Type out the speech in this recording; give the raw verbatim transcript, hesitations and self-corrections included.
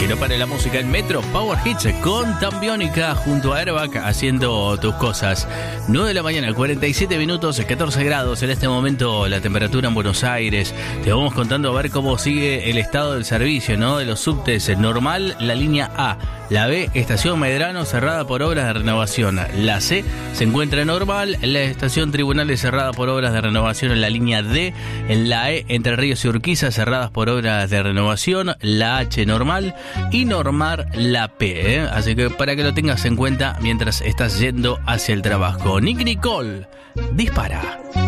Que no pare la música en Metro Power Hits con Tambiónica junto a Airbag haciendo tus cosas. nueve de la mañana, cuarenta y siete minutos, catorce grados en este momento la temperatura en Buenos Aires. Te vamos contando a ver cómo sigue el estado del servicio, ¿no? De los subtes. Normal, la línea A. La B, estación Medrano, cerrada por obras de renovación. La C se encuentra normal. La estación Tribunales, cerrada por obras de renovación en la línea D. En la E, Entre Ríos y Urquiza, cerradas por obras de renovación. La H, normal. Y normal la P, ¿eh? Así que para que lo tengas en cuenta mientras estás yendo hacia el trabajo. Nick Nicole, dispara.